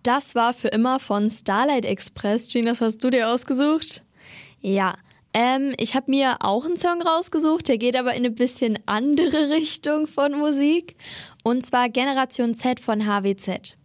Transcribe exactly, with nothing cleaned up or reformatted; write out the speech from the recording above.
Das war Für immer von Starlight Express. Gina, das hast du dir ausgesucht? Ja, ähm, ich habe mir auch einen Song rausgesucht, der geht aber in eine bisschen andere Richtung von Musik. Und zwar Generation Z von H W Z.